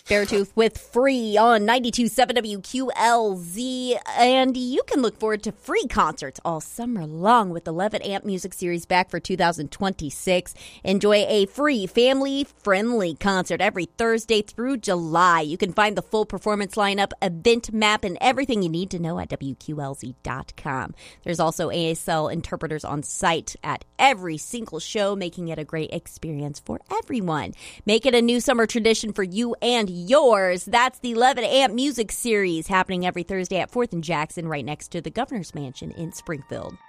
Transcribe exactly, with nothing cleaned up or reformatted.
Beartooth with Free on ninety-two point seven W Q L Z. And you can look forward to free concerts all summer long with the Levitt Amp Music Series back for two thousand twenty-six. Enjoy a free, family-friendly concert every Thursday through July. You can find the full performance lineup, event map, and everything you need to know at W Q L Z dot com. There's also A S L interpreters on site at every single show, making it a great experience for everyone. Make it a new summer tradition for you and yours. That's the Levitt Amp Music Series happening every Thursday at fourth and Jackson, right next to the Governor's Mansion in Springfield.